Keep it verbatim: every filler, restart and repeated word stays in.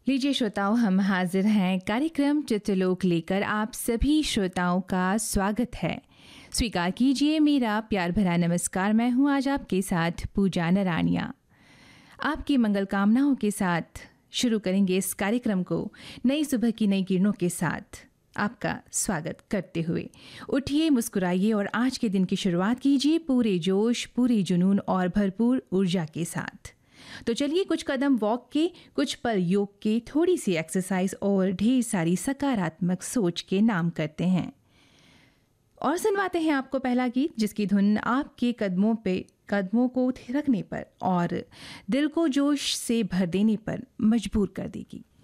लीजिए श्रोताओं, हम हाजिर हैं कार्यक्रम चित्रलोक लेकर। आप सभी श्रोताओं का स्वागत है। स्वीकार कीजिए मेरा प्यार भरा नमस्कार। मैं हूं आज आपके साथ पूजा नरानिया। आपकी मंगल कामनाओं के साथ शुरू करेंगे इस कार्यक्रम को नई सुबह की नई किरणों के साथ आपका स्वागत करते हुए। उठिए, मुस्कुराइए और आज के दिन की शुरुआत कीजिए पूरे जोश, पूरे जुनून और भरपूर ऊर्जा के साथ। तो चलिए, कुछ कदम वॉक के, कुछ पल योग के, थोड़ी सी एक्सरसाइज और ढेर सारी सकारात्मक सोच के नाम करते हैं। और सुनवाते हैं आपको पहला गीत, जिसकी धुन आपके कदमों पे कदमों को थिरकने पर और दिल को जोश से भर देने पर मजबूर कर देगी।